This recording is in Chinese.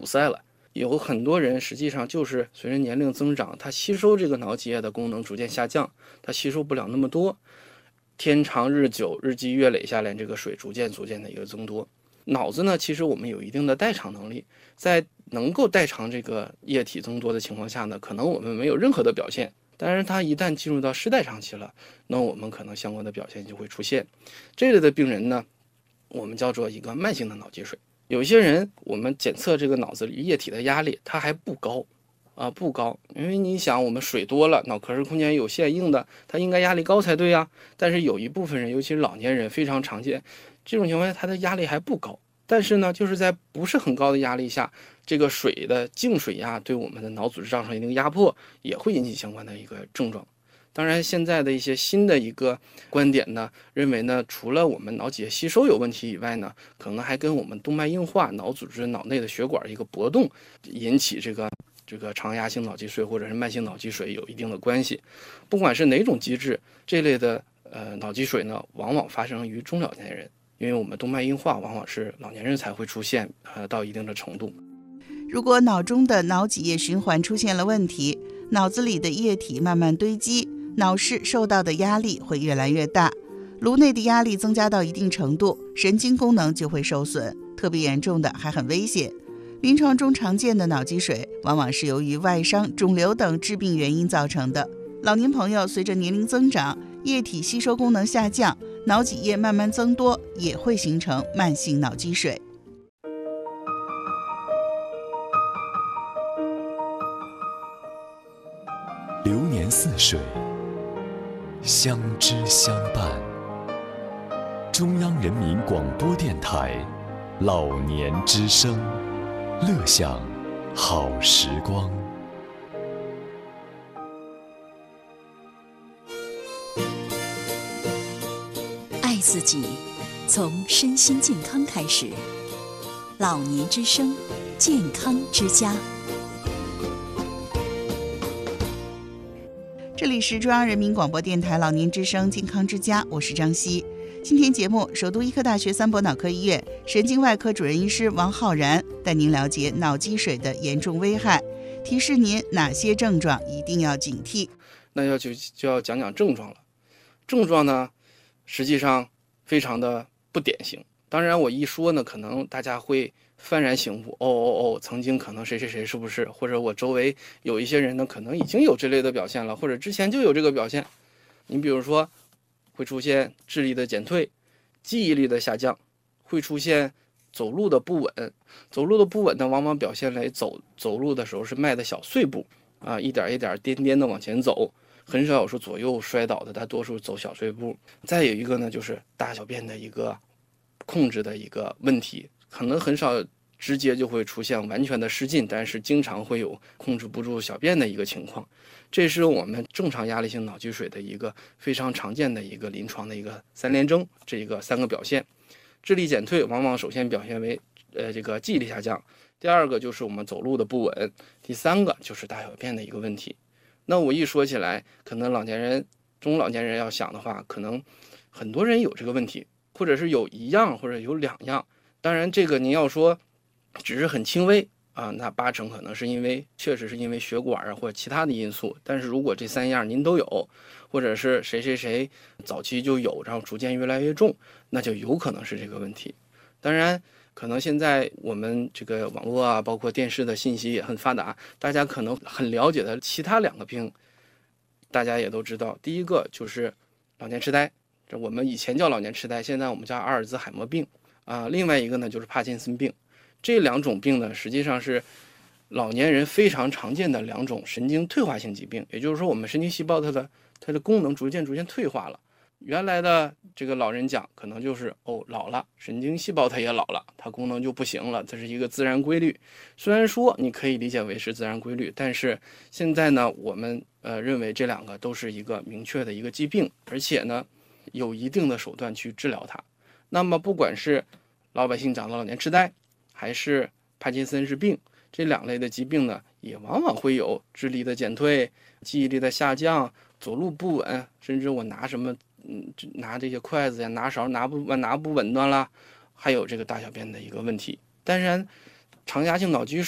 堵塞了。有很多人实际上就是随着年龄增长，他吸收这个脑脊液的功能逐渐下降，他吸收不了那么多，天长日久，日积月累下来，这个水逐渐的一个增多。脑子呢，其实我们有一定的代偿能力，在能够代偿这个液体增多的情况下呢，可能我们没有任何的表现。但是它一旦进入到失代偿期了，那我们可能相关的表现就会出现。这类的病人呢，我们叫做一个慢性的脑积水。有一些人，我们检测这个脑子里液体的压力，它还不高不高，因为你想，我们水多了，脑壳是空间有限，硬的，它应该压力高才对呀。但是有一部分人，尤其是老年人，非常常见，这种情况下，它的压力还不高。但是呢，就是在不是很高的压力下，这个水的净水压对我们的脑组织造成一定压迫，也会引起相关的一个症状。当然，现在的一些新的一个观点呢，认为呢，除了我们脑脊液吸收有问题以外呢，可能还跟我们动脉硬化、脑组织脑内的血管一个搏动引起这个常压性脑积水或者是慢性脑积水有一定的关系。不管是哪种机制，这类的脑积水呢，往往发生于中老年人，因为我们动脉硬化往往是老年人才会出现到一定的程度。 如果脑中的脑脊液循环出现了问题，脑子里的液体慢慢堆积，脑室受到的压力会越来越大，颅内的压力增加到一定程度，神经功能就会受损，特别严重的还很危险。临床中常见的脑积水往往是由于外伤、肿瘤等致病原因造成的。老年朋友随着年龄增长，液体吸收功能下降，脑脊液慢慢增多，也会形成慢性脑积水。 流年似水，相知相伴。中央人民广播电台老年之声，乐享好时光。 爱自己，从身心健康开始。老年之声，健康之家。 这里是中央人民广播电台老年之声健康之家，我是张希。今天节目，首都医科大学三博脑科医院神经外科主任医师王浩然带您了解脑积水的严重危害，提示您哪些症状一定要警惕。 那就要讲讲症状了。症状呢，实际上非常的不典型。当然，我一说呢，可能大家会幡然醒悟，曾经可能谁是不是？或者我周围有一些人呢，可能已经有这类的表现了，或者之前就有这个表现。你比如说，会出现智力的减退、记忆力的下降，会出现走路的不稳。走路的不稳呢，往往表现为走路的时候是迈的小碎步一点一点颠的往前走，很少有说左右摔倒的，他多数走小碎步。再有一个呢，就是大小便的一个控制的一个问题，可能很少直接就会出现完全的失禁，但是经常会有控制不住小便的一个情况。这是我们正常压力性脑积水的一个非常常见的一个临床的一个三联征，这一个三个表现。智力减退往往首先表现为这个记忆力下降，第二个就是我们走路的不稳，第三个就是大小便的一个问题。那我一说起来，可能中老年人要想的话，可能很多人有这个问题，或者是有一样或者有两样。当然这个您要说只是很轻微那80%可能是确实是因为血管或者其他的因素。但是如果这3样您都有，或者是谁早期就有，然后逐渐越来越重，那就有可能是这个问题。当然可能现在我们这个网络包括电视的信息也很发达，大家可能很了解的其他2个病大家也都知道。第一个就是老年痴呆，这我们以前叫老年痴呆，现在我们叫阿尔兹海默病另外一个呢就是帕金森病。这2种病呢，实际上是老年人非常常见的2种神经退化性疾病。也就是说，我们神经细胞它的功能逐渐退化了。原来的这个老人讲，可能就是老了，神经细胞它也老了，它功能就不行了，这是一个自然规律。虽然说你可以理解为是自然规律，但是现在呢，我们认为这2个都是一个明确的一个疾病，而且呢有一定的手段去治疗它。那么不管是老百姓讲的老年痴呆，还是帕金森氏病，这2类的疾病呢，也往往会有智力的减退、记忆力的下降、走路不稳，甚至我拿拿这些筷子呀、拿勺拿不稳当了，还有这个大小便的一个问题。当然，常压性脑积